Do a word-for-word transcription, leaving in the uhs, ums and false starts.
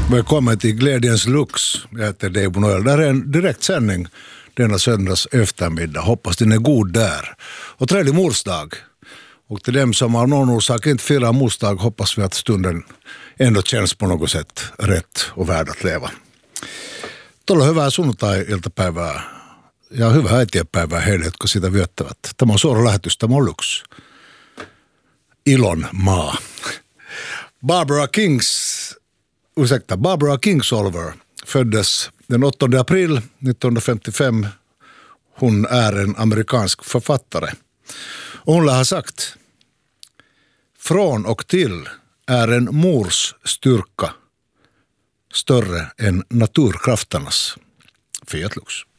Välkommen till Glädjens Lux. Jag heter Dave Bonnoel. Det här är en direktsändning denna söndags eftermiddag. Hoppas den är god där. Och tredje morsdag. Och till dem som av någon orsak inte firar morsdag hoppas vi att stunden ändå känns på något sätt rätt och värd att leva. Tuolla hyvää sunnuntai-iltapäivää ja hyvää äitienpäivää heille, jotka sitä viettävät. Tämä on suora lähetys, tämä on Lux. Ilon maa. Barbara Kings, ursäkta, Barbara Kingsolver föddes den åttonde april nittonhundrafemtiofem. Hon är en amerikansk författare. Och hon har sagt: från och till är en mors styrka större än naturkrafternas. Fiat Lux.